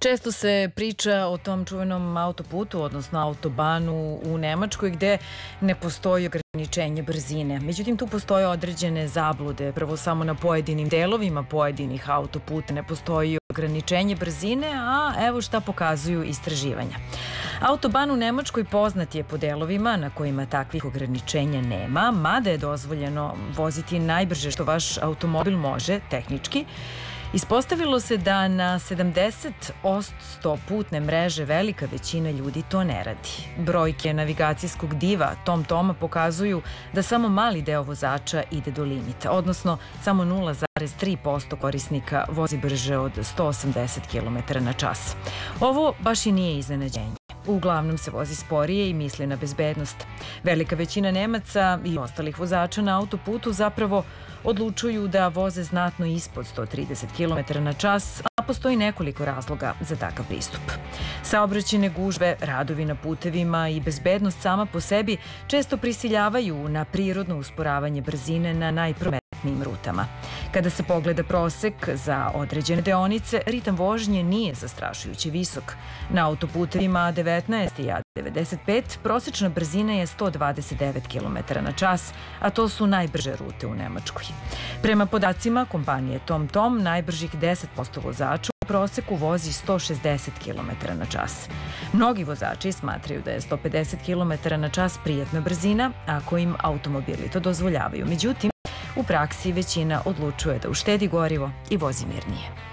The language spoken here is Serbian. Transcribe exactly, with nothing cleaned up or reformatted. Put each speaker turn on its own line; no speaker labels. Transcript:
Često se priča o tom čuvenom autoputu, odnosno autobanu u Nemačkoj, gde ne postoji ograničenje brzine. Međutim, tu postoje određene zablude. Prvo, samo na pojedinim delovima pojedinih autoputa ne postoji ograničenje brzine, a evo šta pokazuju istraživanja. Autoban u Nemačkoj poznat je po delovima na kojima takvih ograničenja nema, mada je dozvoljeno voziti najbrže što vaš automobil može, tehnički. Ispostavilo se da na sedamdeset posto putne mreže velika većina ljudi to ne radi. Brojke navigacijskog diva Tom Toma pokazuju da samo mali deo vozača ide do limita, odnosno samo nula zarez tri posto korisnika vozi brže od sto osamdeset kilometara na čas. Ovo baš i nije iznenađenje. Uglavnom se vozi sporije i misli na bezbednost. Velika većina Nemaca i ostalih vozača na autoputu zapravo odlučuju da voze znatno ispod sto trideset kilometara na čas, a postoji nekoliko razloga za takav pristup. Saobraćajne gužve, radovi na putevima i bezbednost sama po sebi često prisiljavaju na prirodno usporavanje brzine na najprometnijim rutama. Kada se pogleda prosek za određene deonice, ritam vožnje nije zastrašujuće visok. Na autoputevima A devetnaest i A devedeset pet prosečna brzina je sto dvadeset devet kilometara na čas, a to su najbrže rute u Nemačkoj. Prema podacima kompanije Tom Tom, najbržih deset posto vozača u proseku vozi sto šezdeset kilometara na čas. Mnogi vozači smatraju da je sto pedeset kilometara na čas prijatna brzina ako im automobili to dozvoljavaju. Međutim, u praksi većina odlučuje da uštedi gorivo i vozi mirnije.